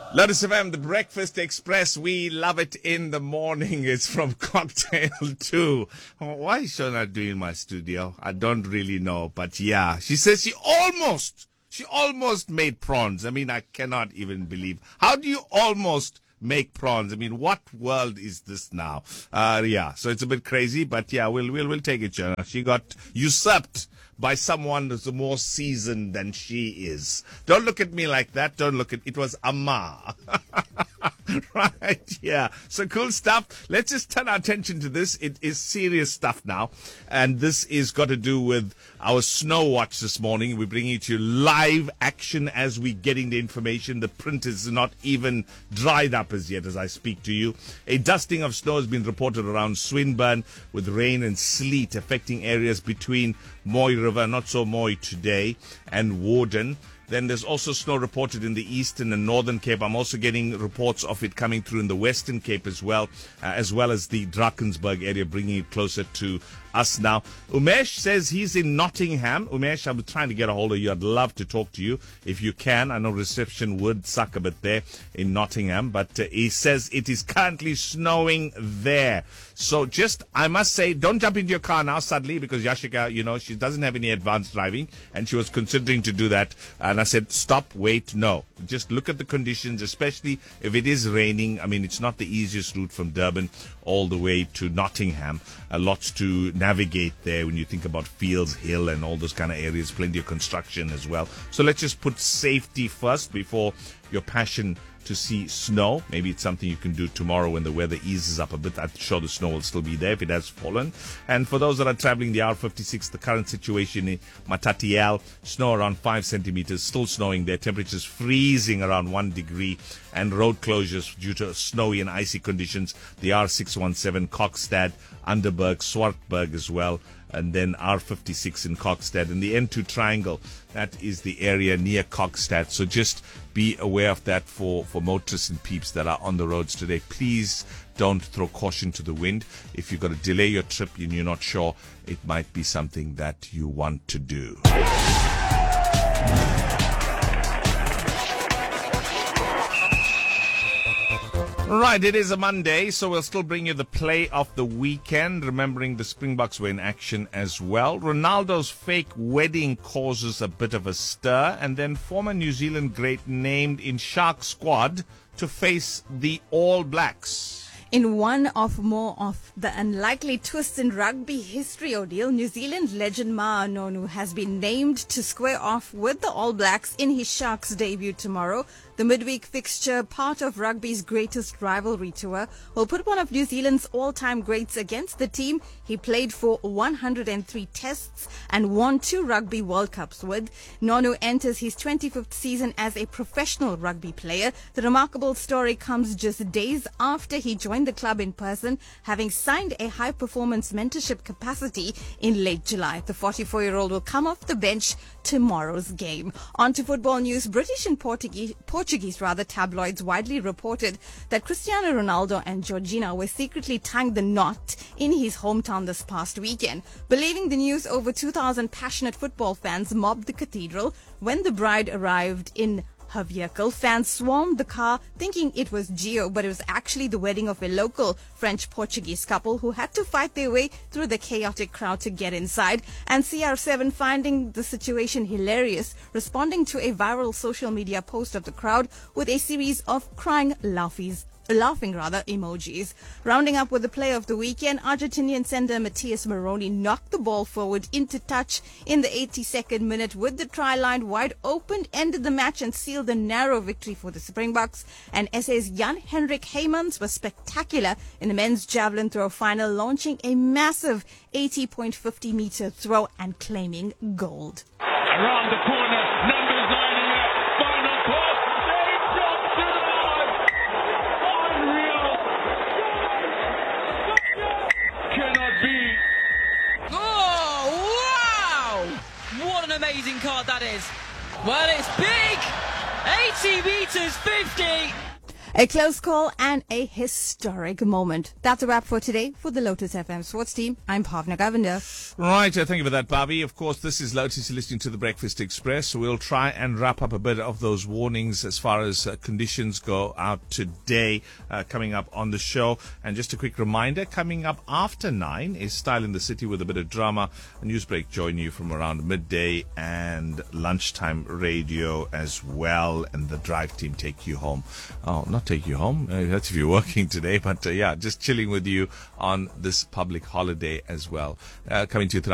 Lotus FM, the Breakfast Express. We love it in the morning. It's from cocktail to... Why is she not doing my studio? I don't really know. But yeah, she says she almost made prawns. I mean, I cannot even believe. How do you almost make prawns? I mean, what world is this now? Yeah, so it's a bit crazy. But yeah, we'll take it, Jonah. She got usurped by someone who's more seasoned than she is. Don't look at me like that. Don't look at... It was Amma. Right, yeah. So cool stuff. Let's just turn our attention to this. It is serious stuff now. And this is got to do with our snow watch this morning. We're bringing it to you live action as we're getting the information. The print is not even dried up as yet as I speak to you. A dusting of snow has been reported around Swinburne with rain and sleet affecting areas between Moy River, not so Moy today, and Warden. Then there's also snow reported in the eastern and northern Cape. I'm also getting reports of it coming through in the western Cape as well as the Drakensberg area, bringing it closer to us now. Umesh says he's in Nottingham. Umesh, I'm trying to get a hold of you. I'd love to talk to you if you can. I know reception would suck a bit there in Nottingham, but he says it is currently snowing there. So just, I must say, don't jump into your car now suddenly, because Yashika, she doesn't have any advanced driving and she was considering to do that. And I said, stop, wait, no. Just look at the conditions, especially if it is raining. I mean, it's not the easiest route from Durban all the way to Nottingham. Lots to navigate there when you think about Fields Hill and all those kind of areas. Plenty of construction as well. So let's just put safety first before your passion to see snow. Maybe it's something you can do tomorrow when the weather eases up a bit. I'm sure the snow will still be there if it has fallen. And for those that are traveling the R56, the current situation in Matatiele, snow around 5 centimeters, still snowing there. Temperatures freezing around 1 degree, and road closures due to snowy and icy conditions. The R617, Kokstad, Underberg, Swartberg as well. And then R56 in Kokstad, and the N2 Triangle, that is the area near Kokstad. So just be aware of that for motorists and peeps that are on the roads today. Please don't throw caution to the wind. If you've got to delay your trip and you're not sure, it might be something that you want to do. Right, it is a Monday, so we'll still bring you the play of the weekend, remembering the Springboks were in action as well. Ronaldo's fake wedding causes a bit of a stir, and then former New Zealand great named in Shark squad to face the All Blacks. In one of more of the unlikely twists in rugby history, Odile, New Zealand legend Ma'a Nonu has been named to square off with the All Blacks in his Sharks debut tomorrow. The midweek fixture, part of rugby's greatest rivalry tour, will put one of New Zealand's all-time greats against the team he played for 103 tests and won 2 Rugby World Cups with. Nonu enters his 25th season as a professional rugby player. The remarkable story comes just days after he joined the club in person, having signed a high-performance mentorship capacity in late July. The 44-year-old will come off the bench tomorrow's game. On to football news. British and Portuguese tabloids widely reported that Cristiano Ronaldo and Georgina were secretly tying the knot in his hometown this past weekend. Believing the news, over 2,000 passionate football fans mobbed the cathedral when the bride arrived in her vehicle. Fans swarmed the car thinking it was Gio, but it was actually the wedding of a local French-Portuguese couple who had to fight their way through the chaotic crowd to get inside. And CR7, finding the situation hilarious, responding to a viral social media post of the crowd with a series of crying laughing emojis. Rounding up with the play of the weekend, Argentinian sender Matias Moroni knocked the ball forward into touch in the 82nd minute with the try line wide open, ended the match and sealed a narrow victory for the Springboks. And SA's Jan-Henrik Heymans was spectacular in the men's javelin throw final, launching a massive 80.50 meter throw and claiming gold. Around the corner, numbers lining up, final pass, Dave Johnson on! Unreal! Cannot be! Oh, wow! What an amazing card that is. Well, it's big! 80 meters 50! A close call and a historic moment. That's a wrap for today for the Lotus FM Sports Team. I'm Bhavna Govender. Right, thank you for that, Bobby. Of course, this is Lotus. You're listening to the Breakfast Express. So we'll try and wrap up a bit of those warnings as far as conditions go out today, coming up on the show. And just a quick reminder, coming up after 9 is Style in the City with a bit of drama. A news break join you from around midday and lunchtime radio as well. And the drive team take you home. Oh, not take you home. That's if you're working today. But yeah, just chilling with you on this public holiday as well. Coming to you